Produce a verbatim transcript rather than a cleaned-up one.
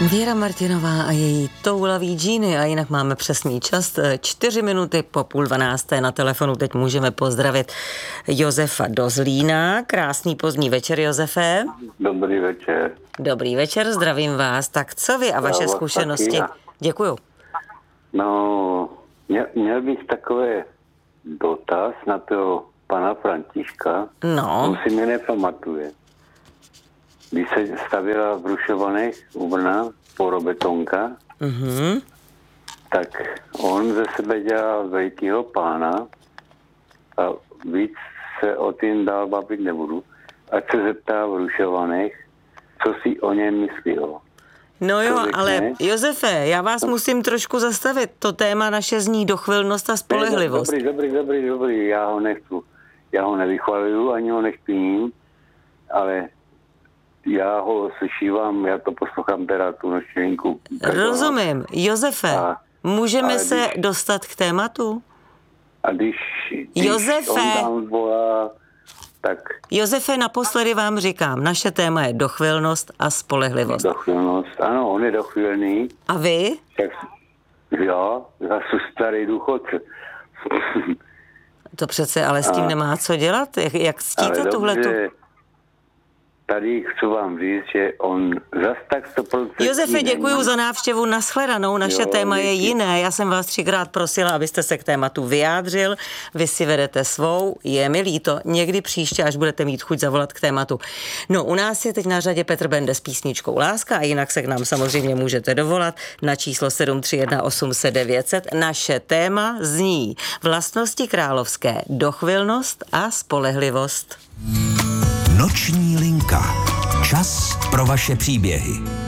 Věra Martinová a její toulavý džíny, a jinak máme přesný čas, čtyři minuty po půl dvanácté. Na telefonu teď můžeme pozdravit Josefa do Zlína. Krásný pozdní večer, Josefe. Dobrý večer. Dobrý večer, zdravím vás. Tak co vy a vaše zkušenosti? Děkuju. No, měl bych takové dotaz na toho pana Františka. No. On si mě nepamatuje. Když se stavěla v Rušovanech u Brna porobetonka, Mhm. tak on ze sebe dělal velikýho pána a víc se o tím dál bavit nebudu. Ať se zeptá v Rušovanech, co si o něm myslího. No jo, řekne? ale Josefe, já vás musím trošku zastavit. To téma naše zní dochvilnost a spolehlivost. Dobrý, dobrý, dobrý, dobrý, já ho nechci. Já ho nevychvaluju, ani ho nechtěním, ale já ho slyšívám, já to poslouchám teda tu nočníku. Rozumím. Josefe, A- můžeme ale se když- dostat k tématu? A když, když Josefe! on tam volá, tak Josefe, naposledy vám říkám, naše téma je dochvilnost a spolehlivost. dochvilnost. Ano, on je dochvilný. A vy? Tak, já, já jsem starý důchodce. To přece ale s tím A- nemá co dělat. Jak, jak ctíte Ale tuhletu? dobře, tady chci vám říct, že on zas tak sto procent... Josefe, děkuji za návštěvu, nashledanou. Naše Jo, téma je díky. jiné. Já jsem vás třikrát prosila, abyste se k tématu vyjádřil. Vy si vedete svou, je mi líto. Někdy příště, až budete mít chuť zavolat k tématu. No, u nás je teď na řadě Petr Bende s písničkou Láska a jinak se k nám samozřejmě můžete dovolat na číslo sedm tři jedna osm set devět set. Naše téma zní vlastnosti královské, dochvilnost a spolehlivost. Noční linka. Čas pro vaše příběhy.